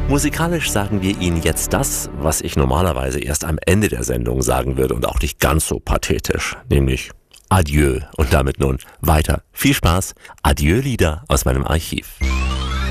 Musikalisch sagen wir Ihnen jetzt das, was ich normalerweise erst am Ende der Sendung sagen würde und auch nicht ganz so pathetisch, nämlich Adieu. Und damit nun weiter. Viel Spaß. Adieu-Lieder aus meinem Archiv.